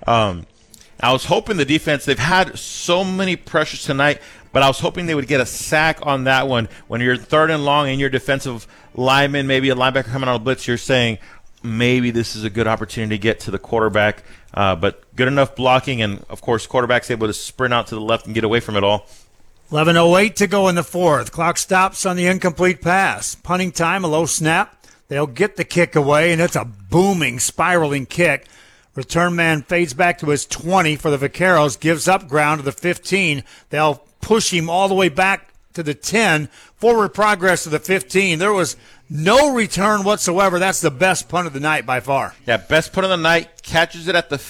I was hoping the defense, they've had so many pressures tonight, but I was hoping they would get a sack on that one. When you're third and long and your defensive lineman, maybe a linebacker coming on a blitz, you're saying maybe this is a good opportunity to get to the quarterback. But good enough blocking, and, of course, quarterback's able to sprint out to the left and get away from it all. 11:08 to go in the fourth. Clock stops on the incomplete pass. Punting time, a low snap. They'll get the kick away, and it's a booming, spiraling kick. Return man fades back to his 20 for the Vaqueros, gives up ground to the 15. They'll push him all the way back to the 10. Forward progress to the 15. There was no return whatsoever. That's the best punt of the night by far. Yeah, best punt of the night. Catches it at the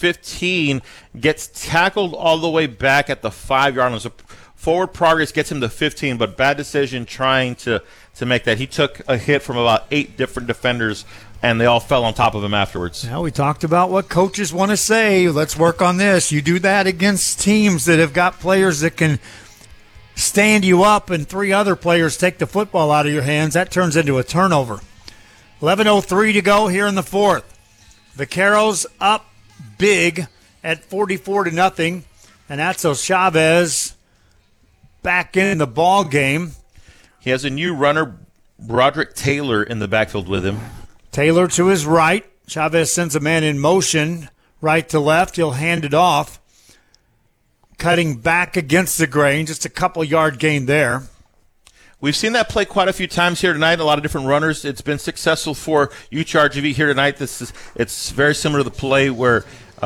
15. Gets tackled all the way back at the 5-yard line. So forward progress gets him to 15, but bad decision trying to make that. He took a hit from about 8 different defenders, and they all fell on top of him afterwards. Now, we talked about what coaches want to say. Let's work on this. You do that against teams that have got players that can stand you up and 3 other players take the football out of your hands. That turns into a turnover. 11:03 to go here in the fourth. Vaqueros up big at 44-0, and that's Chavez back in the ball game. He has a new runner, Broderick Taylor, in the backfield with him. Taylor to his right. Chavez sends a man in motion, right to left. He'll hand it off. Cutting back against the grain, just a couple-yard gain there. We've seen that play quite a few times here tonight, a lot of different runners. It's been successful for UCHRGV here tonight. It's very similar to the play where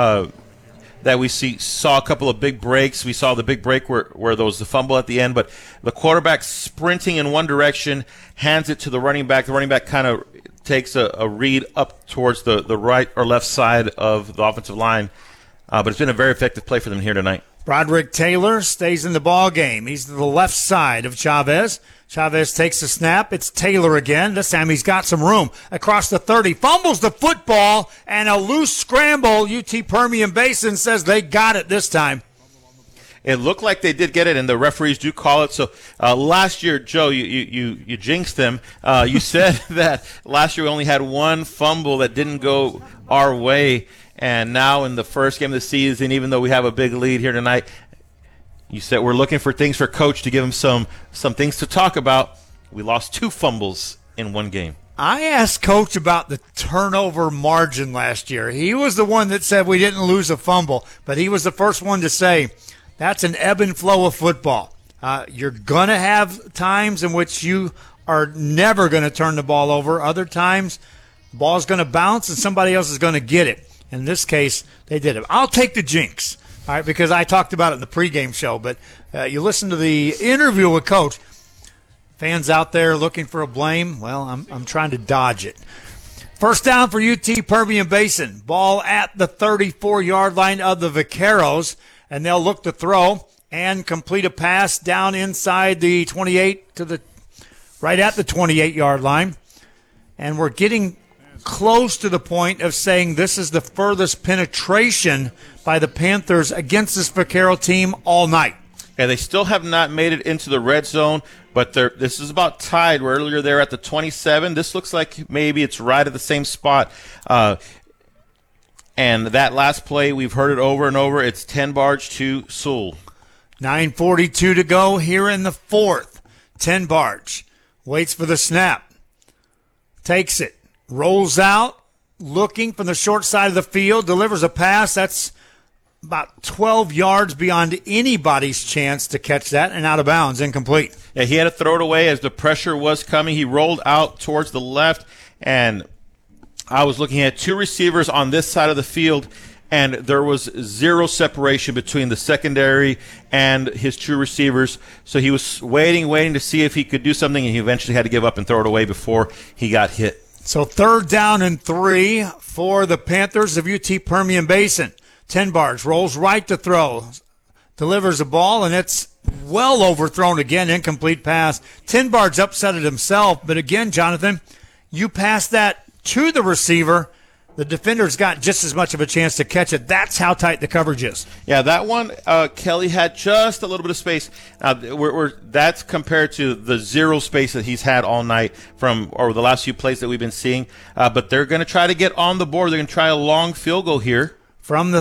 that we saw a couple of big breaks. We saw the big break where there was the fumble at the end, but the quarterback sprinting in one direction, hands it to the running back. The running back kind of takes a read up towards the right or left side of the offensive line. But it's been a very effective play for them here tonight. Broderick Taylor stays in the ball game. He's to the left side of Chavez. Chavez takes the snap. It's Taylor again. This time he's got some room. Across the 30. Fumbles the football, and a loose scramble. UT Permian Basin says they got it this time. It looked like they did get it, and the referees do call it. So last year, Joe, you jinxed them. You said that last year we only had one fumble that didn't go our way. And now in the first game of the season, even though we have a big lead here tonight, you said we're looking for things for Coach to give him some things to talk about. We lost 2 fumbles in one game. I asked Coach about the turnover margin last year. He was the one that said we didn't lose a fumble, but he was the first one to say that's an ebb and flow of football. You're going to have times in which you are never going to turn the ball over. Other times, the ball's going to bounce and somebody else is going to get it. In this case, they did it. I'll take the jinx, all right, because I talked about it in the pregame show. But you listen to the interview with Coach. Fans out there looking for a blame, well, I'm trying to dodge it. First down for UT Permian Basin. Ball at the 34-yard line of the Vaqueros, and they'll look to throw and complete a pass down inside the 28 to the right at the 28-yard line. And we're getting close to the point of saying this is the furthest penetration by the Panthers against this Vaquero team all night. And they still have not made it into the red zone, but this is about tied. Where earlier they're at the 27. This looks like maybe it's right at the same spot. And that last play, we've heard it over and over. It's 10 Barge to Sewell. 9:42 to go here in the fourth. 10 Barge waits for the snap. Takes it. Rolls out, looking from the short side of the field, delivers a pass. That's about 12 yards beyond anybody's chance to catch that, and out of bounds, incomplete. Yeah, he had to throw it away as the pressure was coming. He rolled out towards the left, and I was looking at 2 receivers on this side of the field, and there was 0 separation between the secondary and his 2 receivers. So he was waiting to see if he could do something, and he eventually had to give up and throw it away before he got hit. So 3rd down and 3 for the Panthers of UT Permian Basin. 10 Barge rolls right to throw, delivers a ball, and it's well overthrown again, incomplete pass. 10 Barge upset it himself, but again, Jonathan, you pass that to the receiver, the defender's got just as much of a chance to catch it. That's how tight the coverage is. Yeah, that one, Kelly had just a little bit of space. That's compared to the 0 space that he's had all night or the last few plays that we've been seeing. But they're going to try to get on the board. They're going to try a long field goal here. From the